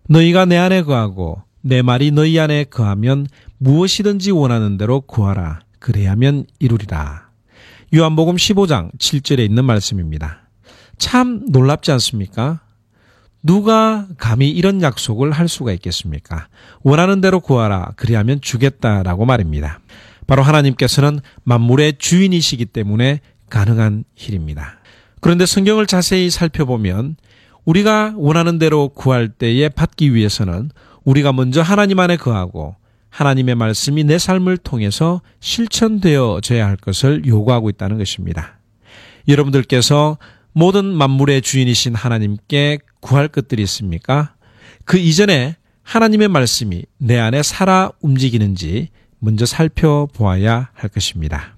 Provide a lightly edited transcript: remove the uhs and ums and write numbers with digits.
너희가 내 안에 거하고 내 말이 너희 안에 거하면 무엇이든지 원하는 대로 구하라. 그래야면 이루리라. 요한복음 15장 7절에 있는 말씀입니다. 참 놀랍지 않습니까? 누가 감히 이런 약속을 할 수가 있겠습니까? 원하는 대로 구하라. 그리하면 주겠다라고 말입니다. 바로 하나님께서는 만물의 주인이시기 때문에 가능한 일입니다. 그런데 성경을 자세히 살펴보면 우리가 원하는 대로 구할 때에 받기 위해서는 우리가 먼저 하나님 안에 거하고 하나님의 말씀이 내 삶을 통해서 실천되어져야 할 것을 요구하고 있다는 것입니다. 여러분들께서 모든 만물의 주인이신 하나님께 구할 것들이 있습니까? 그 이전에 하나님의 말씀이 내 안에 살아 움직이는지 먼저 살펴보아야 할 것입니다.